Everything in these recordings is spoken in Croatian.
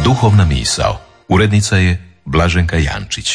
Duhovna misao. Urednica je Blaženka Jančić.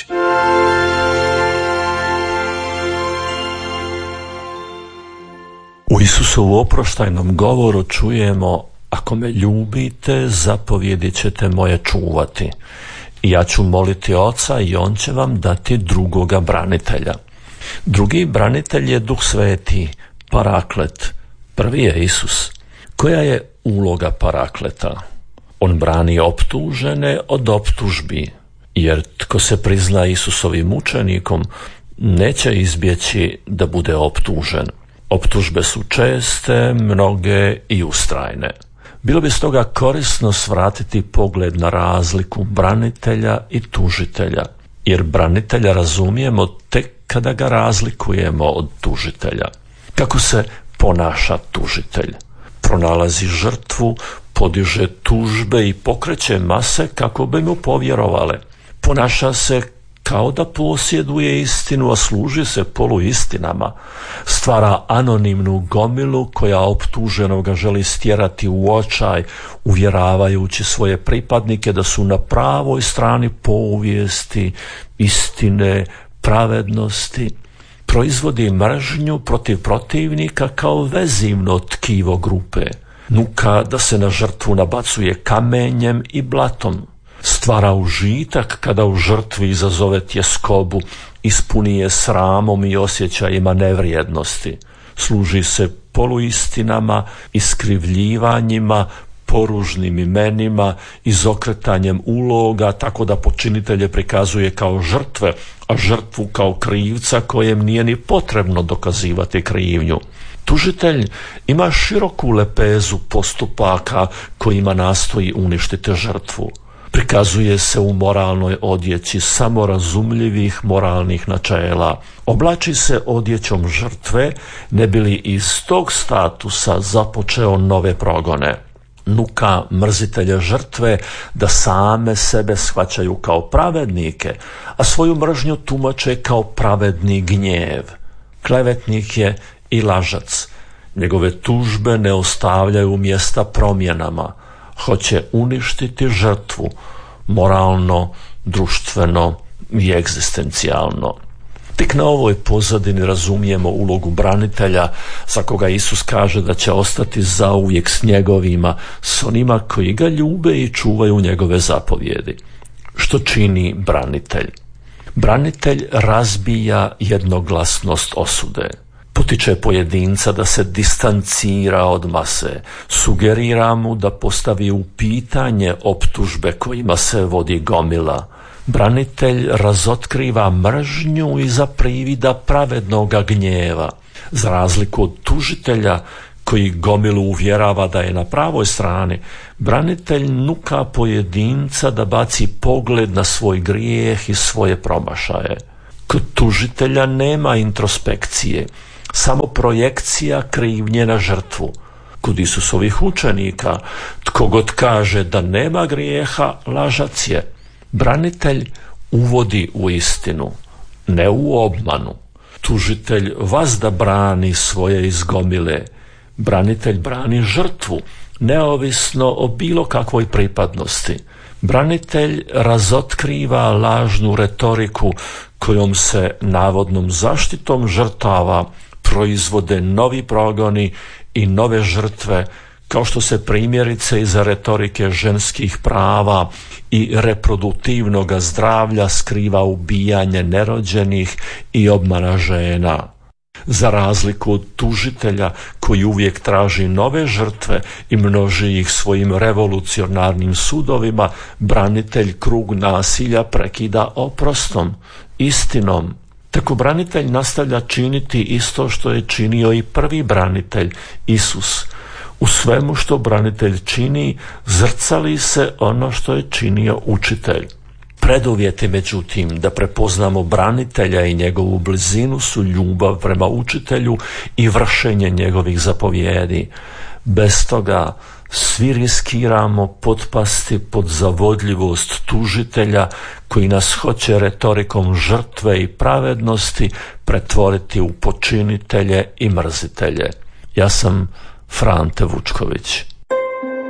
U Isusovu oproštajnom govoru čujemo: ako me ljubite, zapovjedi ćete moje čuvati. I ja ću moliti Oca i on će vam dati drugoga branitelja. Drugi branitelj je Duh Sveti, Paraklet. Prvi je Isus. Koja je uloga Parakleta? On brani optužene od optužbi, jer tko se prizna Isusovim mučenikom neće izbjeći da bude optužen. Optužbe su česte, mnoge i ustrajne. Bilo bi stoga korisno svratiti pogled na razliku branitelja i tužitelja, jer branitelja razumijemo tek kada ga razlikujemo od tužitelja. Kako se ponaša tužitelj? Pronalazi žrtvu, podiže tužbe i pokreće mase kako bi mu povjerovale. Ponaša se kao da posjeduje istinu, a služi se poluistinama. Stvara anonimnu gomilu koja optuženoga želi stjerati u očaj, uvjeravajući svoje pripadnike da su na pravoj strani povijesti, istine, pravednosti. Proizvodi mržnju protiv protivnika kao vezivno tkivo grupe. Nuka da se na žrtvu nabacuje kamenjem i blatom. Stvara užitak kada u žrtvi izazove tjeskobu, ispuni je sramom i osjećajima nevrijednosti. Služi se poluistinama, iskrivljivanjima, poružnim imenima, izokretanjem uloga, tako da počinitelje prikazuje kao žrtve, a žrtvu kao krivca kojem nije ni potrebno dokazivati krivnju. Tužitelj ima široku lepezu postupaka kojima nastoji uništiti žrtvu. Prikazuje se u moralnoj odjeći samorazumljivih moralnih načela. Oblači se odjećom žrtve, ne bi li iz tog statusa započeo nove progone. Nuka mrzitelje žrtve da same sebe shvaćaju kao pravednike, a svoju mržnju tumače kao pravedni gnjev. Klevetnik je i lažac. Njegove tužbe ne ostavljaju mjesta promjenama. Hoće uništiti žrtvu, moralno, društveno i egzistencijalno. Tek na ovoj pozadini razumijemo ulogu branitelja, za koga Isus kaže da će ostati zauvijek s njegovima, s onima koji ga ljube i čuvaju njegove zapovjedi. Što čini branitelj? Branitelj razbija jednoglasnost osude. Potiče pojedinca da se distancira od mase, sugerira mu da postavi u pitanje optužbe kojima se vodi gomila. Branitelj razotkriva mržnju iza privida pravednoga gnjeva. Za razliku od tužitelja koji gomilu uvjerava da je na pravoj strani, branitelj nuka pojedinca da baci pogled na svoj grijeh i svoje promašaje. Kod tužitelja nema introspekcije, samo projekcija krivnje na žrtvu. Kod Isusovih učenika, tko god kaže da nema grijeha, lažac je. Branitelj uvodi u istinu, ne u obmanu. Tužitelj vazda brani svoje iz gomile. Branitelj brani žrtvu, neovisno o bilo kakvoj pripadnosti. Branitelj razotkriva lažnu retoriku kojom se navodnom zaštitom žrtava proizvode novi progoni i nove žrtve, kao što se primjerice iza retorike ženskih prava i reproduktivnog zdravlja skriva ubijanje nerođenih i obmana žena. Za razliku od tužitelja koji uvijek traži nove žrtve i množi ih svojim revolucionarnim sudovima, branitelj krug nasilja prekida oprostom, istinom. Tako branitelj nastavlja činiti isto što je činio i prvi branitelj, Isus. U svemu što branitelj čini, zrcali se ono što je činio učitelj. Preduvjeti, međutim, da prepoznamo branitelja i njegovu blizinu su ljubav prema učitelju i vršenje njegovih zapovjedi. Bez toga svi riskiramo potpasti pod zavodljivost tužitelja koji nas hoće retorikom žrtve i pravednosti pretvoriti u počinitelje i mrzitelje. Ja sam Frante Vučković.